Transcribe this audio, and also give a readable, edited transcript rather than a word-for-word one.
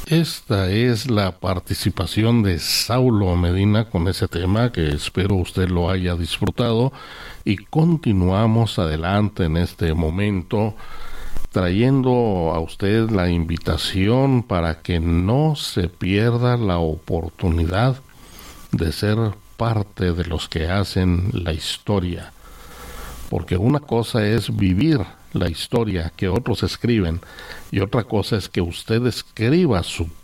Esta es la participación de Saulo Medina con ese tema que espero usted lo haya disfrutado y continuamos adelante en este momento trayendo a usted la invitación para que no se pierda la oportunidad de ser parte de los que hacen la historia. Porque una cosa es vivir la historia que otros escriben y otra cosa es que usted escriba su